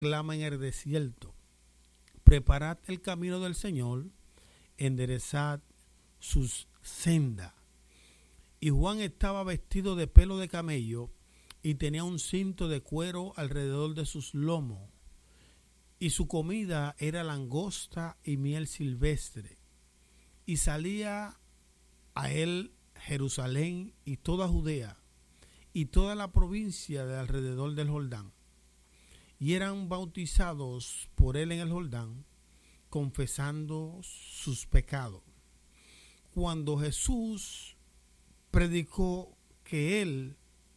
clama en el desierto: preparad el camino del Señor, enderezad sus sendas. Y Juan estaba vestido de pelo de camello y tenía un cinto de cuero alrededor de sus lomos. Y su comida era langosta y miel silvestre. Y salía a él Jerusalén y toda Judea y toda la provincia de alrededor del Jordán. Y eran bautizados por él en el Jordán, confesando sus pecados. Cuando Jesús predicó que el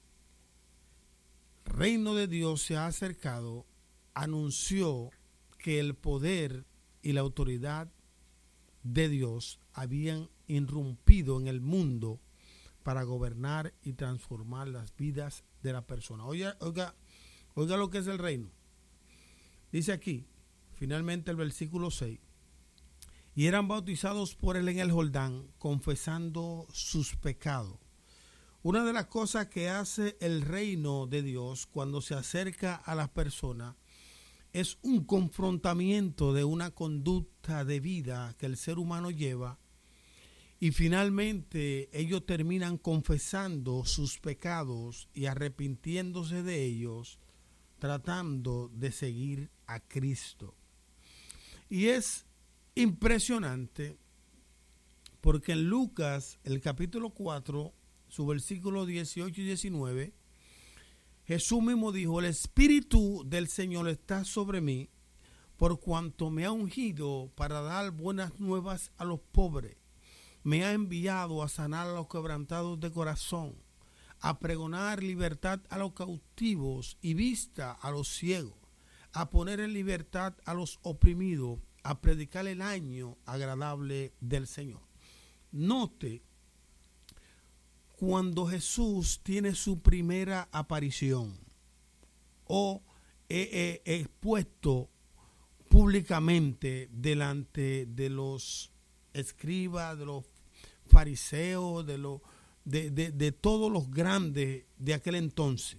reino de Dios se ha acercado, anunció que el poder y la autoridad de Dios habían irrumpido en el mundo para gobernar y transformar las vidas de la persona. Oiga lo que es el reino. Dice aquí, finalmente el versículo 6, y eran bautizados por él en el Jordán, confesando sus pecados. Una de las cosas que hace el reino de Dios cuando se acerca a las personas es un confrontamiento de una conducta de vida que el ser humano lleva, y finalmente ellos terminan confesando sus pecados y arrepintiéndose de ellos, tratando de seguir a Cristo. Y es impresionante porque en Lucas, el capítulo 4, su versículo 18 y 19, Jesús mismo dijo: el Espíritu del Señor está sobre mí, por cuanto me ha ungido para dar buenas nuevas a los pobres. Me ha enviado a sanar a los quebrantados de corazón, a pregonar libertad a los cautivos y vista a los ciegos, a poner en libertad a los oprimidos, a predicar el año agradable del Señor. Note, cuando Jesús tiene su primera aparición o expuesto públicamente delante de los escribas, de los fariseos, de todos los grandes de aquel entonces,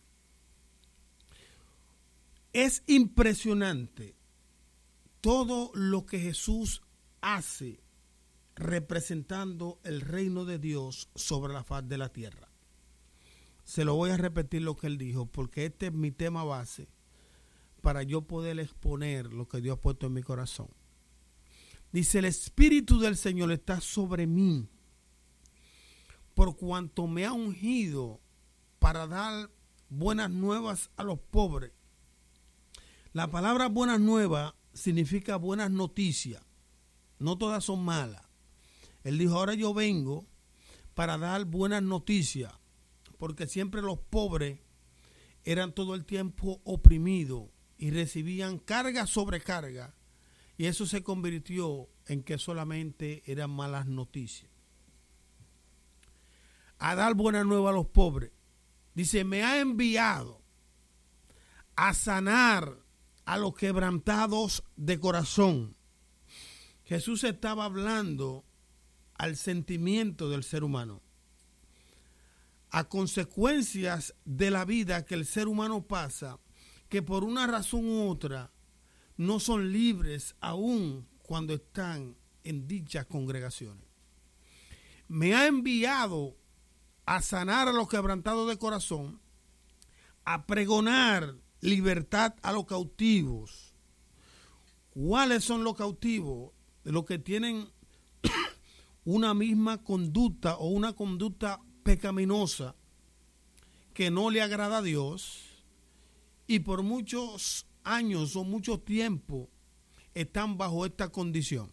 es impresionante todo lo que Jesús hace representando el reino de Dios sobre la faz de la tierra. Se lo voy a repetir lo que él dijo, porque este es mi tema base para yo poder exponer lo que Dios ha puesto en mi corazón. Dice: el Espíritu del Señor está sobre mí, por cuanto me ha ungido para dar buenas nuevas a los pobres. La palabra buenas nuevas significa buenas noticias. No todas son malas. Él dijo: ahora yo vengo para dar buenas noticias, porque siempre los pobres eran todo el tiempo oprimidos y recibían carga sobre carga, y eso se convirtió en que solamente eran malas noticias. A dar buenas nuevas a los pobres. Dice: me ha enviado a sanar a los quebrantados de corazón. Jesús estaba hablando al sentimiento del ser humano, a consecuencias de la vida que el ser humano pasa, que por una razón u otra no son libres aún cuando están en dichas congregaciones. Me ha enviado a sanar a los quebrantados de corazón, a pregonar libertad a los cautivos. ¿Cuáles son los cautivos? Los que tienen una misma conducta o una conducta pecaminosa que no le agrada a Dios, y por muchos años o mucho tiempo están bajo esta condición.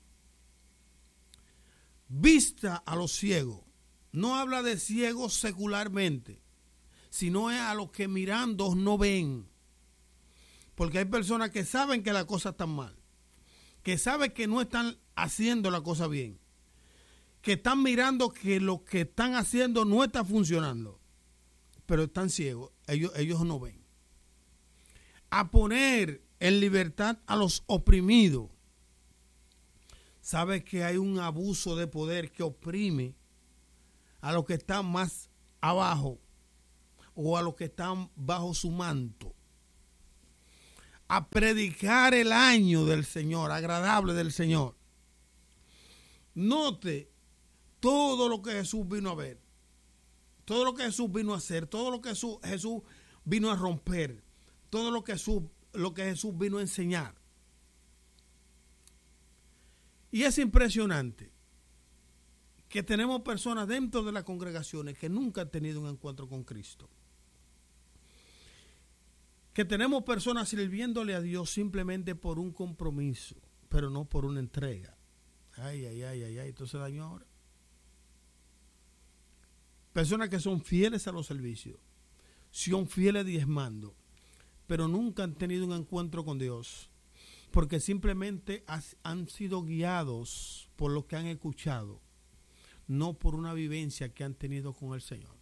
Vista a los ciegos. No habla de ciegos secularmente, sino es a los que mirando no ven. Porque hay personas que saben que la cosa está mal, que saben que no están haciendo la cosa bien, que están mirando que lo que están haciendo no está funcionando, pero están ciegos, ellos no ven. A poner en libertad a los oprimidos. Sabe que hay un abuso de poder que oprime a los que están más abajo o a los que están bajo su manto. a predicar el año del Señor, agradable del Señor. Note todo lo que Jesús vino a ver, todo lo que Jesús vino a hacer, todo lo que Jesús vino a romper, todo lo que Jesús vino a enseñar. Y es impresionante que tenemos personas dentro de las congregaciones que nunca han tenido un encuentro con Cristo. Que tenemos personas sirviéndole a Dios simplemente por un compromiso, pero no por una entrega. Ay, esto se dañó ahora. Personas que son fieles a los servicios, son fieles diezmando, pero nunca han tenido un encuentro con Dios, porque simplemente han sido guiados por lo que han escuchado, no por una vivencia que han tenido con el Señor.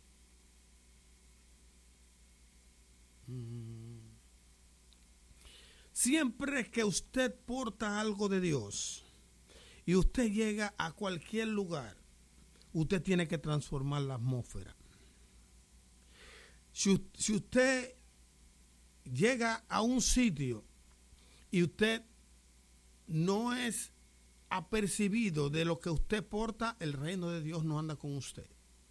Siempre que usted porta algo de Dios y usted llega a cualquier lugar, usted tiene que transformar la atmósfera. Si usted llega a un sitio y usted no es apercibido de lo que usted porta, el reino de Dios no anda con usted.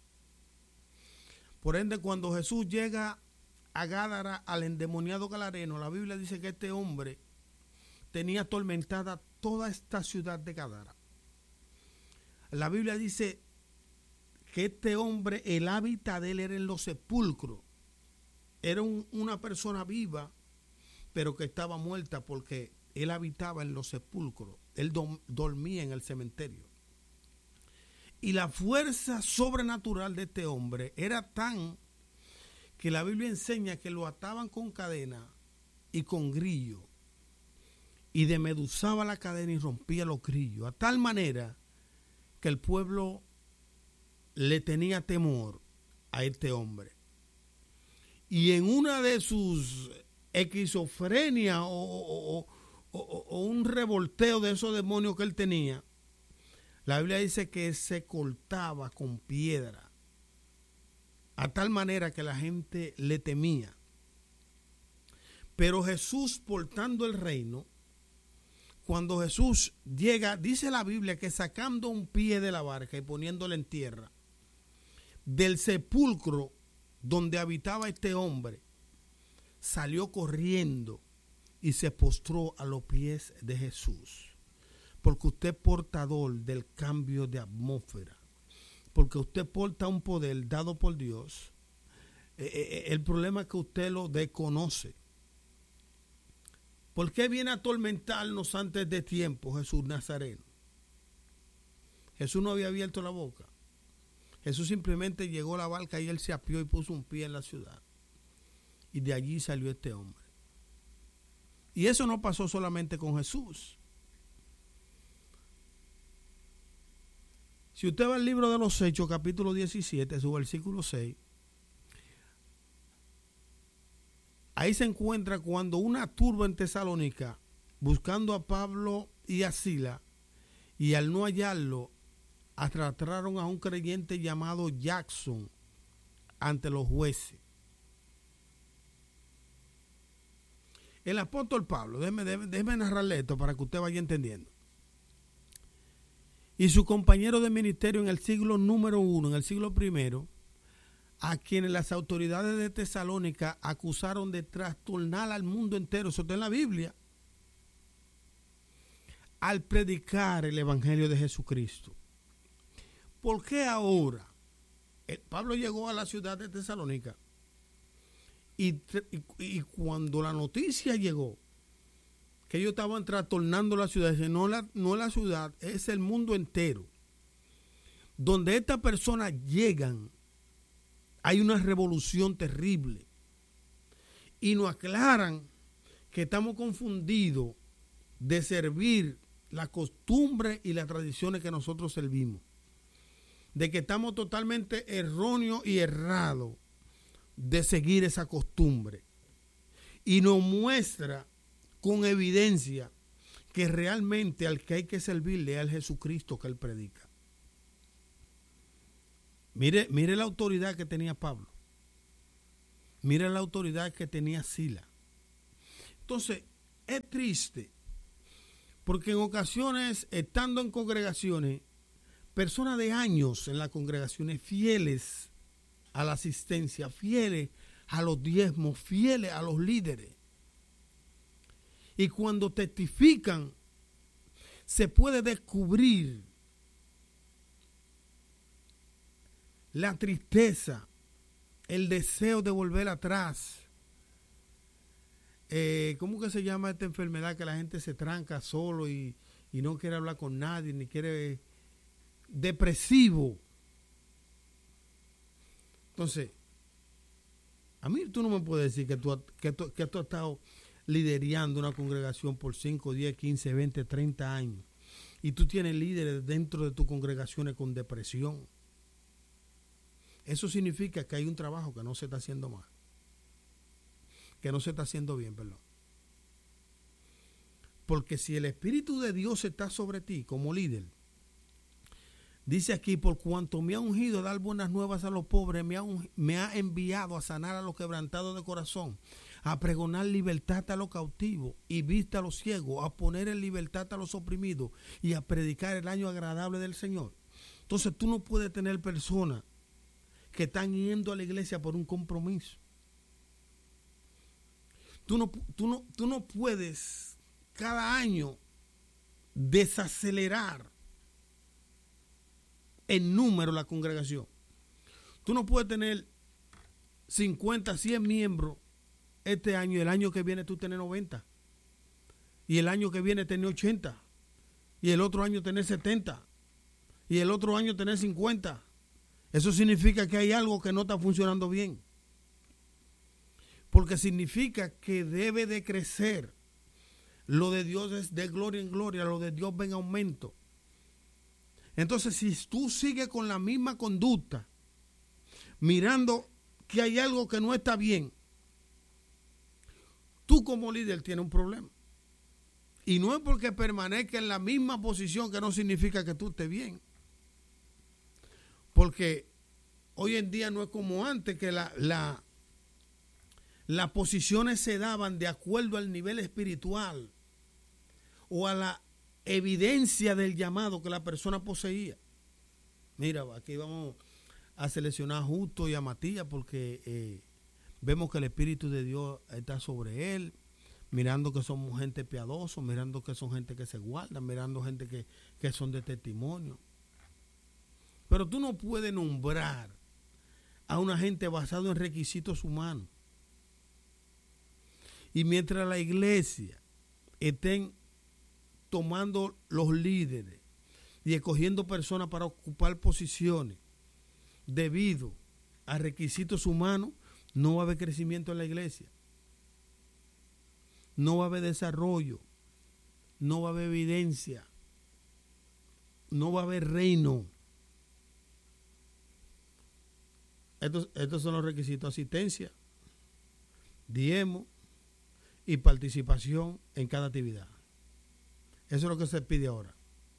Por ende, cuando Jesús llega a Gádara, al endemoniado gadareno, la Biblia dice que este hombre tenía atormentada toda esta ciudad de Gádara. La Biblia dice que este hombre, el hábitat de él era en los sepulcros. Era una persona viva, pero que estaba muerta porque él habitaba en los sepulcros. Él dormía en el cementerio. Y la fuerza sobrenatural de este hombre era tan que la Biblia enseña que lo ataban con cadena y con grillo. Y demeduzaba la cadena y rompía los grillos. A tal manera que el pueblo le tenía temor a este hombre. Y en una de sus esquizofrenias o un revolteo de esos demonios que él tenía, la Biblia dice que se cortaba con piedra, a tal manera que la gente le temía. Pero Jesús, portando el reino, cuando Jesús llega, dice la Biblia que sacando un pie de la barca y poniéndole en tierra, del sepulcro donde habitaba este hombre, salió corriendo y se postró a los pies de Jesús. Porque usted es portador del cambio de atmósfera, porque usted porta un poder dado por Dios. El problema es que usted lo desconoce. ¿Por qué viene a atormentarnos antes de tiempo Jesús Nazareno? Jesús no había abierto la boca. Jesús simplemente llegó a la barca y él se apió y puso un pie en la ciudad. Y de allí salió este hombre. Y eso no pasó solamente con Jesús. Si usted va al libro de los Hechos, capítulo 17, su versículo 6, ahí se encuentra cuando una turba en Tesalónica, buscando a Pablo y a Silas, y al no hallarlo, arrastraron a un creyente llamado Jackson ante los jueces. El apóstol Pablo, déjeme narrarle esto para que usted vaya entendiendo. Y su compañero de ministerio en el siglo número 1, en el siglo I, a quienes las autoridades de Tesalónica acusaron de trastornar al mundo entero, eso está en la Biblia, al predicar el evangelio de Jesucristo. ¿Por qué ahora? Pablo llegó a la ciudad de Tesalónica y cuando la noticia llegó que ellos estaban trastornando la ciudad, no la ciudad, es el mundo entero. Donde estas personas llegan, hay una revolución terrible. Y nos aclaran que estamos confundidos de servir la costumbre y las tradiciones que nosotros servimos. De que estamos totalmente erróneos y errados de seguir esa costumbre. Y nos muestra con evidencia que realmente al que hay que servirle es al Jesucristo que él predica. Mire la autoridad que tenía Pablo. Mire la autoridad que tenía Silas. Entonces, Es triste, porque en ocasiones, estando en congregaciones, personas de años en las congregaciones fieles a la asistencia, fieles a los diezmos, fieles a los líderes, y cuando testifican, se puede descubrir la tristeza, el deseo de volver atrás. ¿Cómo que se llama esta enfermedad que la gente se tranca solo y no quiere hablar con nadie, ni quiere? Depresivo. Entonces, a mí tú no me puedes decir que tú has estado liderando una congregación por 5, 10, 15, 20, 30 años y tú tienes líderes dentro de tus congregaciones con depresión. Eso significa que hay un trabajo que no se está haciendo mal, que no se está haciendo bien, perdón. Porque si el Espíritu de Dios está sobre ti como líder, dice aquí, por cuanto me ha ungido a dar buenas nuevas a los pobres, me ha enviado a sanar a los quebrantados de corazón, a pregonar libertad a los cautivos y vista a los ciegos, a poner en libertad a los oprimidos y a predicar el año agradable del Señor. Entonces tú no puedes tener personas que están yendo a la iglesia por un compromiso. Tú no puedes cada año desacelerar el número de la congregación. Tú no puedes tener 50, 100 miembros este año y el año que viene tú tener 90. Y el año que viene tener 80. Y el otro año tener 70. Y el otro año tener 50. Eso significa que hay algo que no está funcionando bien. Porque significa que debe de crecer. Lo de Dios es de gloria en gloria, lo de Dios va en aumento. Entonces, si tú sigues con la misma conducta, mirando que hay algo que no está bien, tú como líder tienes un problema. Y no es porque permanezca en la misma posición que no significa que tú estés bien. Porque hoy en día no es como antes, que las posiciones se daban de acuerdo al nivel espiritual o a la evidencia del llamado que la persona poseía. Mira, aquí vamos a seleccionar a Justo y a Matías porque vemos que el Espíritu de Dios está sobre él, mirando que somos gente piadosa, mirando que son gente que se guarda, mirando gente que son de testimonio. Pero tú no puedes nombrar a una gente basado en requisitos humanos. Y mientras la iglesia estén tomando los líderes y escogiendo personas para ocupar posiciones debido a requisitos humanos, no va a haber crecimiento en la iglesia. No va a haber desarrollo. No va a haber evidencia. No va a haber reino. Estos son los requisitos: asistencia, diezmo y participación en cada actividad. Eso es lo que se pide ahora.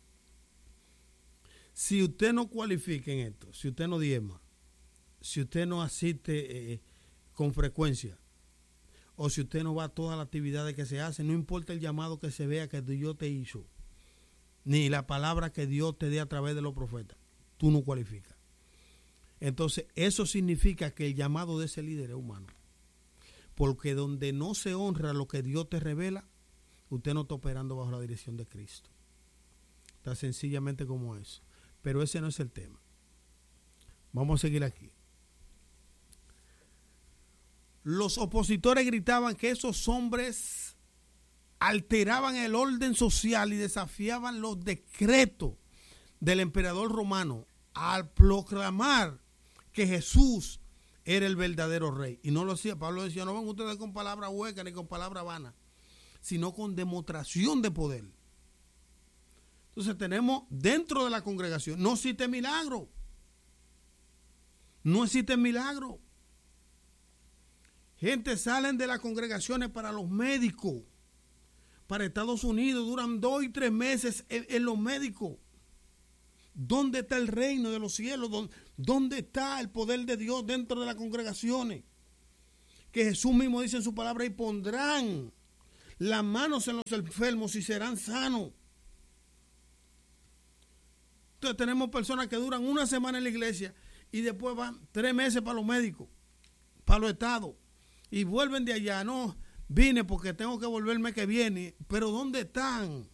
Si usted no cualifica en esto, si usted no diezma, si usted no asiste con frecuencia, o si usted no va a todas las actividades que se hacen, no importa el llamado que se vea que Dios te hizo, ni la palabra que Dios te dé a través de los profetas, tú no cualificas. Entonces, eso significa que el llamado de ese líder es humano. Porque donde no se honra lo que Dios te revela, usted no está operando bajo la dirección de Cristo. Está sencillamente como eso. Pero ese no es el tema. Vamos a seguir aquí. Los opositores gritaban que esos hombres alteraban el orden social y desafiaban los decretos del emperador romano al proclamar que Jesús era el verdadero rey. Y no lo hacía. Pablo decía: no van ustedes con palabra hueca ni con palabra vana, sino con demostración de poder. Entonces tenemos dentro de la congregación, no existe milagro. No existe milagro. Gente salen de las congregaciones para los médicos, para Estados Unidos, duran 2 y 3 meses en los médicos. ¿Dónde está el reino de los cielos? ¿Dónde está el poder de Dios dentro de las congregaciones? Que Jesús mismo dice en su palabra: y pondrán las manos en los enfermos y serán sanos. Entonces tenemos personas que duran una semana en la iglesia y después van 3 meses para los médicos, para los estados, y vuelven de allá. No, vine porque tengo que volver el mes que viene. Pero ¿dónde están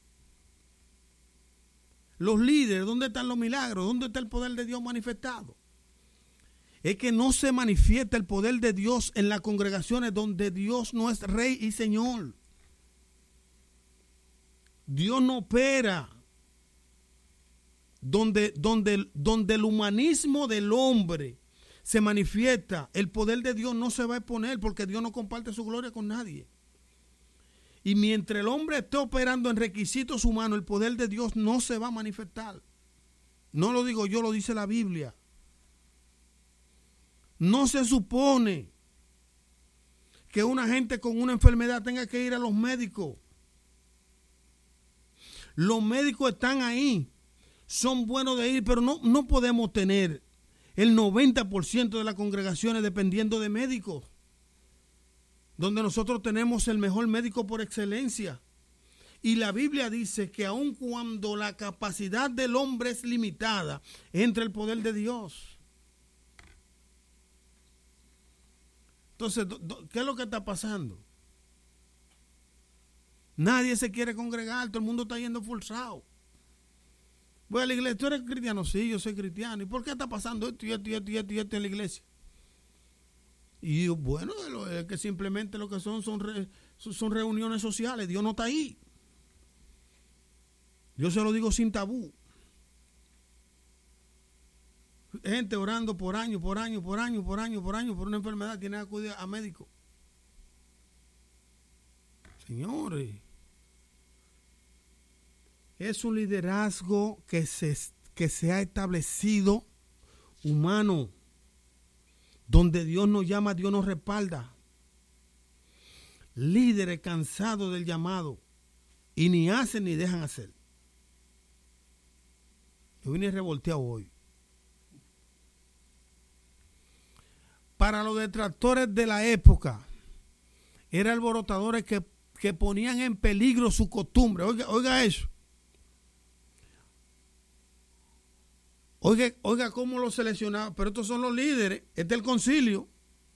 los líderes? ¿Dónde están los milagros? ¿Dónde está el poder de Dios manifestado? Es que no se manifiesta el poder de Dios en las congregaciones donde Dios no es Rey y Señor. Dios no opera donde el humanismo del hombre se manifiesta. El poder de Dios no se va a exponer porque Dios no comparte su gloria con nadie. Y mientras el hombre esté operando en requisitos humanos, el poder de Dios no se va a manifestar. No lo digo yo, lo dice la Biblia. No se supone que una gente con una enfermedad tenga que ir a los médicos. Los médicos están ahí, son buenos de ir, pero no podemos tener el 90% de las congregaciones dependiendo de médicos, donde nosotros tenemos el mejor médico por excelencia. Y la Biblia dice que aun cuando la capacidad del hombre es limitada, entra el poder de Dios. Entonces, ¿qué es lo que está pasando? Nadie se quiere congregar, todo el mundo está yendo forzado. Voy a la iglesia, ¿tú eres cristiano? Sí, yo soy cristiano. ¿Y por qué está pasando esto y esto en la iglesia? Y bueno, es que simplemente lo que son reuniones sociales. Dios no está ahí. Yo se lo digo sin tabú. Gente orando por años por una enfermedad, tiene que acudir a médico. Señores, es un liderazgo que se ha establecido humano, donde Dios nos llama, Dios nos respalda. Líderes cansados del llamado y ni hacen ni dejan hacer. Yo vine revolteado hoy. Para los detractores de la época, eran alborotadores que ponían en peligro su costumbre. Oiga eso. Oiga cómo los seleccionaba. Pero estos son los líderes. Este es el concilio.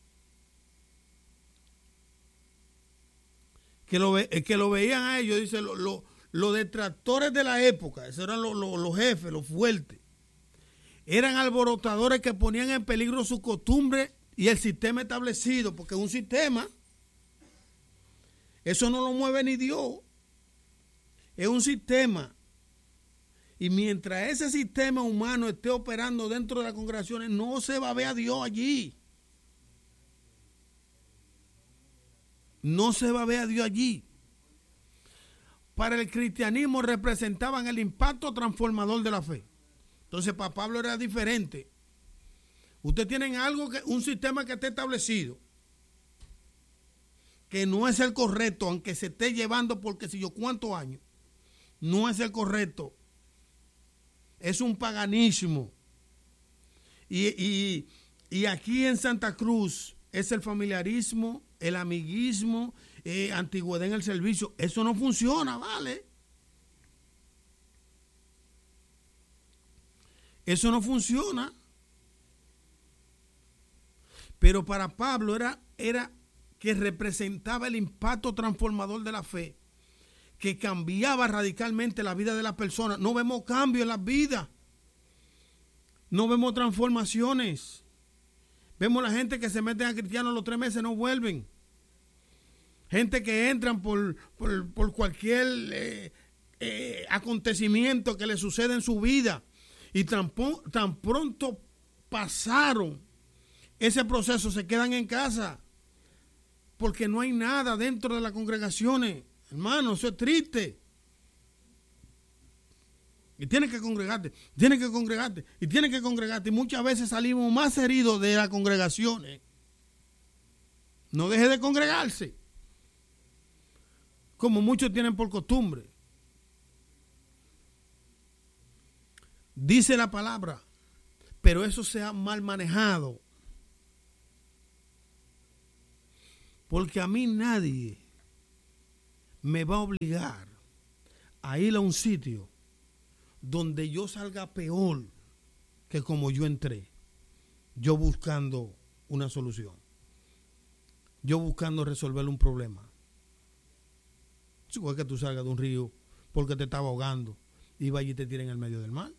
Que lo veían a ellos. Dice, los detractores de la época. Esos eran los jefes, los fuertes. Eran alborotadores que ponían en peligro su costumbre y el sistema establecido. Porque un sistema, eso no lo mueve ni Dios. Es un sistema. Y mientras ese sistema humano esté operando dentro de las congregaciones, no se va a ver a Dios allí. No se va a ver a Dios allí. Para el cristianismo representaban el impacto transformador de la fe. Entonces para Pablo era diferente. Ustedes tienen un sistema que esté establecido, que no es el correcto, aunque se esté llevando por qué sé yo cuántos años. No es el correcto. Es un paganismo. Y aquí en Santa Cruz es el familiarismo, el amiguismo, antigüedad en el servicio. Eso no funciona, ¿vale? Eso no funciona. Pero para Pablo era que representaba el impacto transformador de la fe, que cambiaba radicalmente la vida de las personas. No vemos cambios en las vidas. No vemos transformaciones. Vemos la gente que se meten a cristianos, los 3 meses no vuelven. Gente que entran por cualquier acontecimiento que le sucede en su vida. Y tan pronto pasaron ese proceso, se quedan en casa. Porque no hay nada dentro de las congregaciones. Hermano, eso es triste. Y tienes que congregarte, y muchas veces salimos más heridos de las congregaciones. No deje de congregarse, como muchos tienen por costumbre. Dice la palabra, pero eso se ha mal manejado. Porque a mí nadie me va a obligar a ir a un sitio donde yo salga peor que como yo entré, yo buscando una solución, yo buscando resolver un problema. Si es que tú salgas de un río porque te estaba ahogando y vaya y te tira en el medio del mar,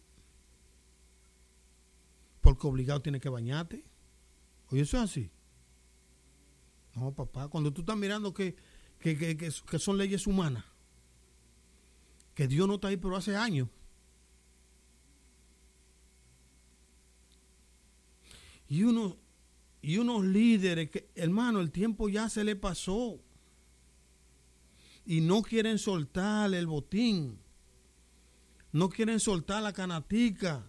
porque obligado tienes que bañarte. Oye, eso es así. No, papá, cuando tú estás mirando que son leyes humanas, que Dios no está ahí, pero hace años. Y unos líderes que, hermano, el tiempo ya se le pasó. Y no quieren soltar el botín. No quieren soltar la canatica.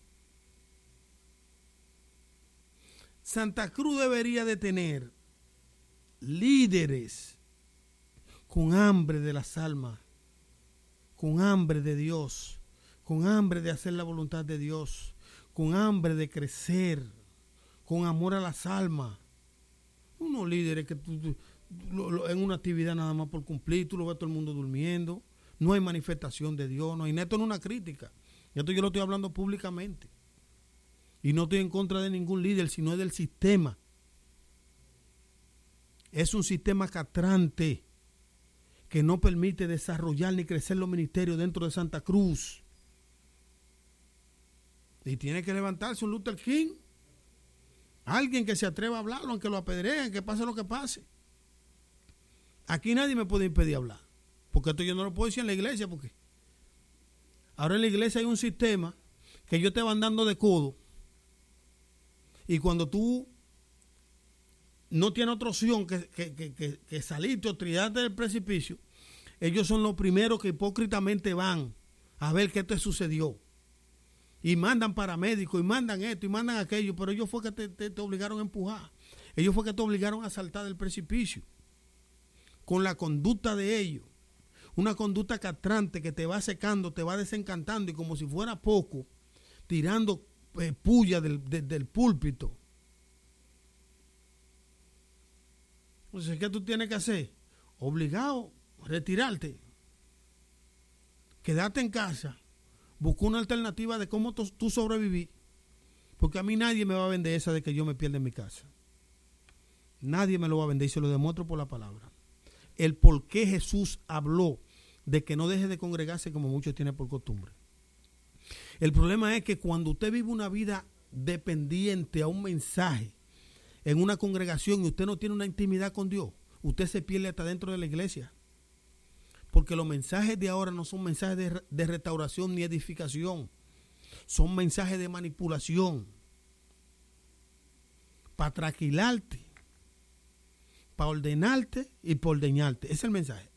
Santa Cruz debería de tener líderes con hambre de las almas, con hambre de Dios, con hambre de hacer la voluntad de Dios, con hambre de crecer, con amor a las almas. Unos líderes que en una actividad nada más por cumplir, tú lo ves todo el mundo durmiendo, no hay manifestación de Dios, no hay. Esto no es una crítica, esto yo lo estoy hablando públicamente. Y no estoy en contra de ningún líder, sino es del sistema. Es un sistema castrante que no permite desarrollar ni crecer los ministerios dentro de Santa Cruz. Y tiene que levantarse un Luther King. Alguien que se atreva a hablarlo, aunque lo apedreen, que pase lo que pase. Aquí nadie me puede impedir hablar. Porque esto yo no lo puedo decir en la iglesia. Porque ahora en la iglesia hay un sistema que ellos te van dando de codo. Y cuando tú no tienes otra opción que salirte o tirarte del precipicio, ellos son los primeros que hipócritamente van a ver qué te sucedió. Y mandan paramédicos, y mandan esto, y mandan aquello, pero ellos fue que te obligaron a empujar. Ellos fue que te obligaron a saltar del precipicio. Con la conducta de ellos. Una conducta castrante que te va secando, te va desencantando, y como si fuera poco, tirando puya del púlpito. Entonces, ¿qué tú tienes que hacer? Obligado, retirarte, quedarte en casa, buscar una alternativa de cómo tú sobrevivir, porque a mí nadie me va a vender esa de que yo me pierda en mi casa. Nadie me lo va a vender y se lo demuestro por la palabra. El por qué Jesús habló de que no deje de congregarse como muchos tienen por costumbre. El problema es que cuando usted vive una vida dependiente a un mensaje en una congregación y usted no tiene una intimidad con Dios, usted se pierde hasta dentro de la iglesia. Porque los mensajes de ahora no son mensajes de restauración ni edificación. Son mensajes de manipulación. Para tranquilarte, para ordenarte y para ordeñarte. Ese es el mensaje.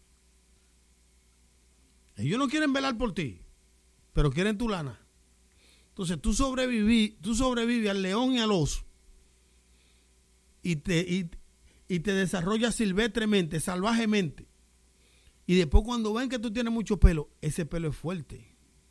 Ellos no quieren velar por ti, pero quieren tu lana. Entonces tú sobrevives al león y al oso. Y te desarrollas silvestremente, salvajemente. Y después cuando ven que tú tienes mucho pelo, ese pelo es fuerte.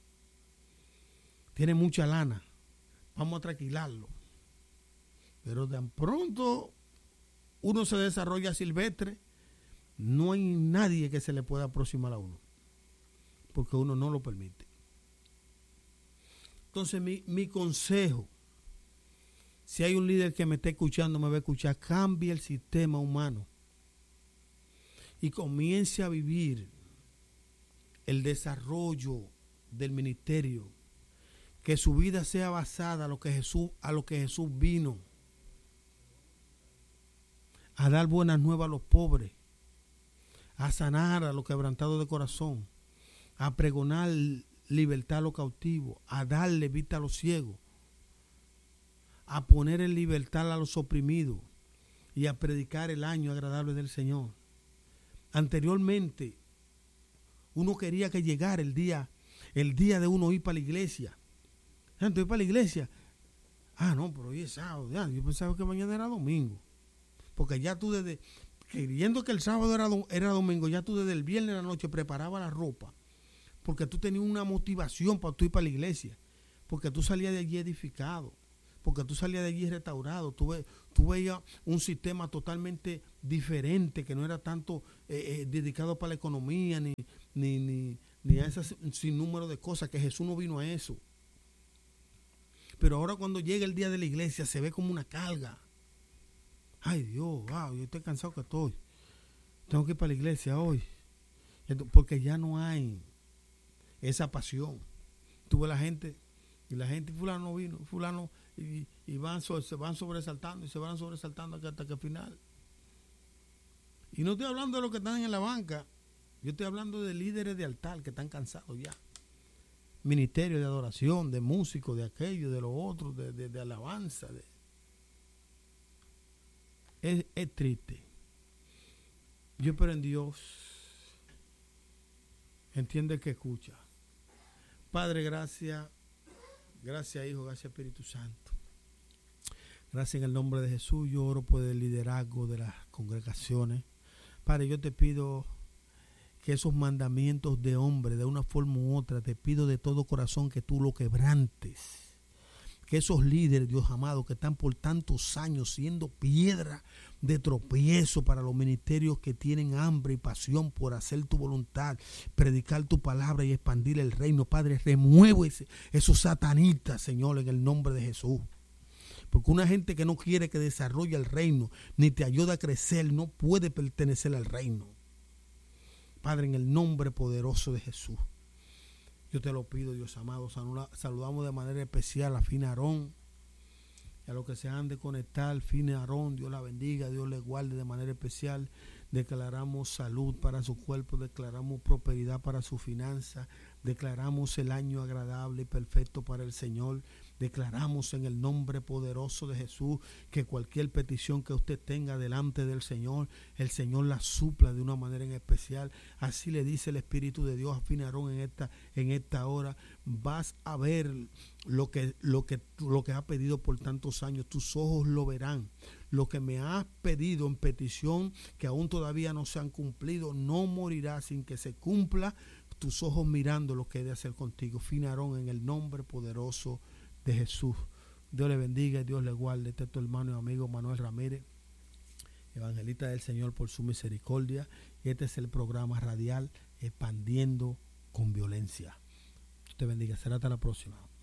Tiene mucha lana. Vamos a tranquilarlo. Pero tan pronto uno se desarrolla silvestre, no hay nadie que se le pueda aproximar a uno. Porque uno no lo permite. Entonces mi consejo, si hay un líder que me esté escuchando, me va a escuchar, cambie el sistema humano y comience a vivir el desarrollo del ministerio, que su vida sea basada a lo que Jesús vino, a dar buenas nuevas a los pobres, a sanar a los quebrantados de corazón, a pregonar libertad a los cautivos, a darle vista a los ciegos, a poner en libertad a los oprimidos y a predicar el año agradable del Señor. Anteriormente, uno quería que llegara el día de uno ir para la iglesia. Antes ir para la iglesia. No, pero hoy es sábado. Yo pensaba que mañana era domingo. Porque ya tú creyendo que el sábado era domingo, ya tú desde el viernes de la noche preparabas la ropa. Porque tú tenías una motivación para tú ir para la iglesia. Porque tú salías de allí edificado. porque tú salías de allí restaurado, tú veías un sistema totalmente diferente, que no era tanto dedicado para la economía, ni a ese sinnúmero de cosas, que Jesús no vino a eso. Pero ahora cuando llega el día de la iglesia se ve como una carga. Ay Dios, wow, yo estoy cansado que estoy. Tengo que ir para la iglesia hoy. Porque ya no hay esa pasión. Tuve la gente, y la gente, fulano no vino, fulano, y se van sobresaltando hasta que al final. Y no estoy hablando de los que están en la banca, yo estoy hablando de líderes de altar que están cansados ya. Ministerio de adoración, de músicos, de aquello, de lo otro, de alabanza. Es triste. Yo espero en Dios. Entiende que escucha. Padre, gracias. Gracias, Hijo. Gracias, Espíritu Santo. Gracias en el nombre de Jesús. Yo oro por el liderazgo de las congregaciones. Padre, yo te pido que esos mandamientos de hombre, de una forma u otra, te pido de todo corazón que tú lo quebrantes. Que esos líderes, Dios amado, que están por tantos años siendo piedra de tropiezo para los ministerios que tienen hambre y pasión por hacer tu voluntad, predicar tu palabra y expandir el reino. Padre, remueve esos satanistas, Señor, en el nombre de Jesús. Porque una gente que no quiere que desarrolle el reino, ni te ayuda a crecer, no puede pertenecer al reino. Padre, en el nombre poderoso de Jesús, yo te lo pido, Dios amado. Saludamos de manera especial a Fina Aarón y a los que se han de conectar. Fina Aarón, Dios la bendiga, Dios le guarde de manera especial. Declaramos salud para su cuerpo, declaramos prosperidad para su finanza, declaramos el año agradable y perfecto para el Señor. Declaramos en el nombre poderoso de Jesús que cualquier petición que usted tenga delante del Señor, el Señor la supla de una manera en especial. Así le dice el Espíritu de Dios a Fina Aarón en esta hora. Vas a ver lo que has pedido por tantos años. Tus ojos lo verán. Lo que me has pedido en petición que aún todavía no se han cumplido, no morirá sin que se cumpla. Tus ojos mirando lo que he de hacer contigo. Fina Aarón, en el nombre poderoso de Jesús. Dios le bendiga y Dios le guarde. Este es tu hermano y amigo Manuel Ramírez, evangelista del Señor por su misericordia. Y este es el programa radial Expandiendo con Violencia. Dios te bendiga. Será hasta la próxima.